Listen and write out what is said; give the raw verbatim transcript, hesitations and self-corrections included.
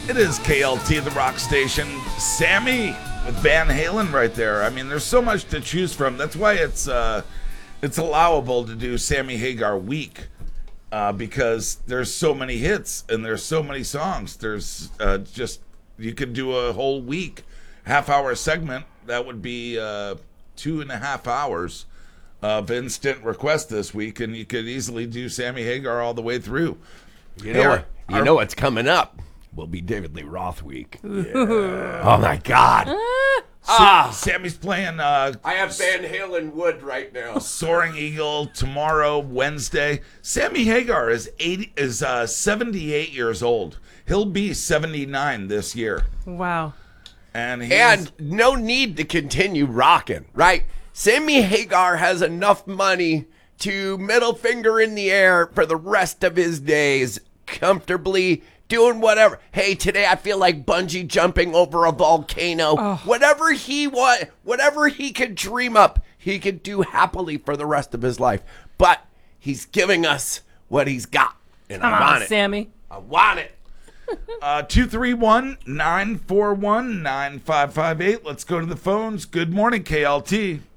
It is K L T, the rock station. Sammy with Van Halen right there. I mean, there's so much to choose from. That's why it's uh, it's allowable to do Sammy Hagar week uh, because there's so many hits and there's so many songs. There's uh, just, you could do a whole week, half hour segment. That would be uh, two and a half hours of instant request this week, and you could easily do Sammy Hagar all the way through. You know, Hey, what, our- you know what's coming up will be David Lee Roth week. Yeah. Oh, my God. Ah, Sammy's playing uh, I have Van Halen Wood right now. Soaring Eagle tomorrow, Wednesday. Sammy Hagar is eighty is uh, seventy-eight years old. He'll be seventy-nine this year, Wow. and he's, And no need to continue rocking, right? Sammy Hagar has enough money to middle finger in the air for the rest of his days, comfortably doing whatever. Hey, today I feel like bungee jumping over a volcano. Oh. Whatever he want, whatever he could dream up, he could do happily for the rest of his life. But he's giving us what he's got, and Come I on, want it. Sammy. I want it. uh, two three one, nine four one, nine five five eight. Let's go to the phones. Good morning, K L T.